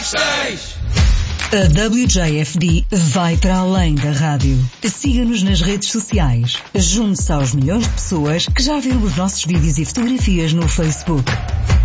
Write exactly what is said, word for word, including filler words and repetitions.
seis. A W J F D vai para além da rádio. Siga-nos nas redes sociais. Junte-se aos milhões de pessoas que já viram os nossos vídeos e fotografias no Facebook.